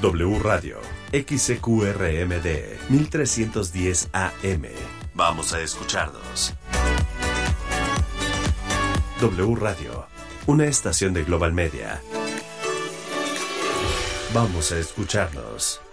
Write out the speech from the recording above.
W Radio, XCQRMD, 1310 AM. Vamos a escucharnos. W Radio, una estación de Global Media. Vamos a escucharnos.